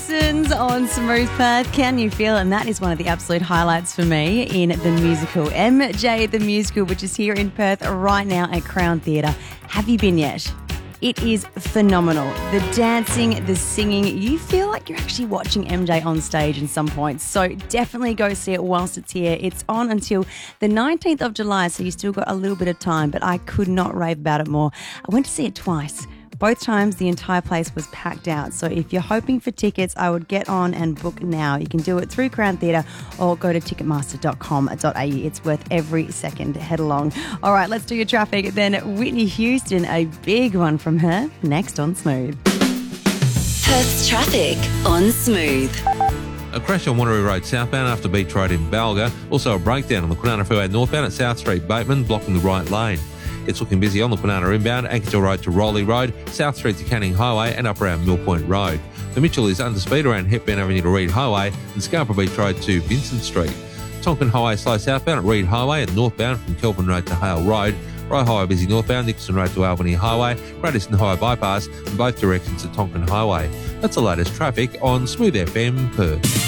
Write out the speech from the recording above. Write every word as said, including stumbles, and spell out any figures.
On Smooth Path, Can You Feel? And that is one of the absolute highlights for me in the musical. M J the Musical, which is here in Perth right now at Crown Theatre. Have you been yet? It is phenomenal. The dancing, the singing, you feel like you're actually watching M J on stage in some points. So definitely go see it whilst it's here. It's on until the nineteenth of July, so you still got a little bit of time, but I could not rave about it more. I went to see it twice. Both times the entire place was packed out. So if you're hoping for tickets, I would get on and book now. You can do it through Crown Theatre or go to ticketmaster dot com dot a u. It's worth every second. Head along. All right, let's do your traffic. Then Whitney Houston, a big one from her, next on Smooth. Perth's traffic on Smooth. A crash on Wanneroo Road southbound after Beach Road in Balga. Also a breakdown on the Kwinana Freeway northbound at South Street Bateman, blocking the right lane. It's looking busy on the Kwinana inbound, Ankerton Road to Rowley Road, South Street to Canning Highway and up around Mill Point Road. The Mitchell is under speed around Hepburn Avenue to Reed Highway and Scarborough Beach Road to Vincent Street. Tonkin Highway slow southbound at Reed Highway and northbound from Kelvin Road to Hale Road. Rye Highway busy northbound, Nicholson Road to Albany Highway, Radisson Highway bypass in both directions to Tonkin Highway. That's the latest traffic on Smooth F M Perth.